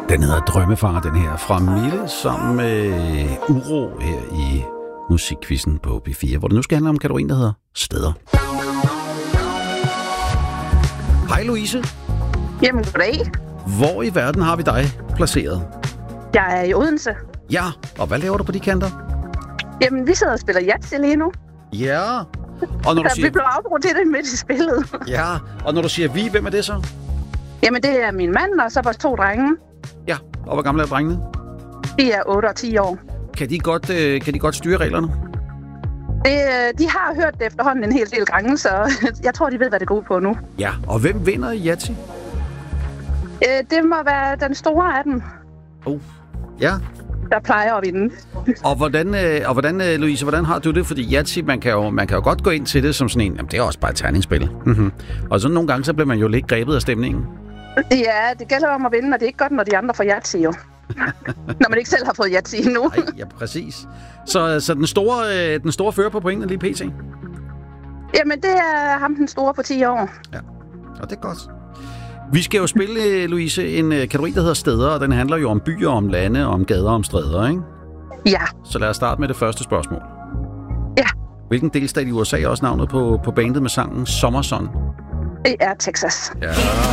Den hedder Drømmefanger, den her, fra Mille, sammen med Uro her i Musikquizzen på P4, hvor det nu skal handle om kategorien, der hedder Steder. Hej Louise. Jamen, goddag. Hvor i verden har vi dig placeret? Jeg er i Odense. Ja, og hvad laver du på de kanter? Jamen, vi sidder og spiller Yatzy lige nu. Ja, og når du siger... Vi blev afbrudt til det midt i spillet. Ja, og når du siger vi, hvem er det så? Jamen, det er min mand, og så vores 2 drenge. Ja, og hvor gamle er drengene? De er 8 og 10 år. Kan de godt styre reglerne? De har hørt det efterhånden en hel del gange, så jeg tror, de ved, hvad det går ud på nu. Ja, og hvem vinder i Yatzy? Det må være den store af dem. Ja. Der plejer at vinde. Og hvordan, Louise, hvordan har du det? Fordi Yatzy, man kan jo godt gå ind til det som sådan en, jamen det er også bare et terningsspil. Mm-hmm. Og så nogle gange, så bliver man jo lidt grebet af stemningen. Ja, det gælder om at vinde, og det er ikke godt, når de andre får Yatzy jo. Når man ikke selv har fået Yatzy endnu. Nej, ja, præcis. Så den store fører på pointene lige pt? Jamen, det er ham den store på 10 år. Ja, og det er godt. Vi skal jo spille, Louise, en kategori, der hedder Steder, og den handler jo om byer, om lande, om gader, om stræder, ikke? Ja. Så lad os starte med det første spørgsmål. Ja. Hvilken delstat i USA er også navnet på bandet med sangen Summer Sun? Det er Texas. Ja.